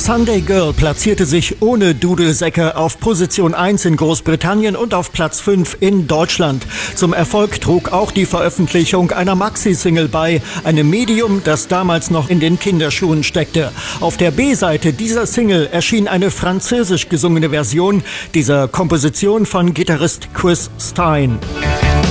Sunday Girl platzierte sich ohne Dudelsäcke auf Position 1 in Großbritannien und auf Platz 5 in Deutschland. Zum Erfolg trug auch die Veröffentlichung einer Maxi-Single bei, einem Medium, das damals noch in den Kinderschuhen steckte. Auf der B-Seite dieser Single erschien eine französisch gesungene Version dieser Komposition von Gitarrist Chris Stein.